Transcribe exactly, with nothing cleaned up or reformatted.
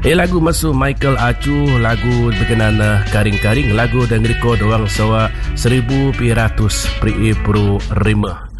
Eh lagu masuk Michael Acu, lagu berkenaan uh, karing-karing, lagu dan rekod orang sawa seribu piratus pri pro rima.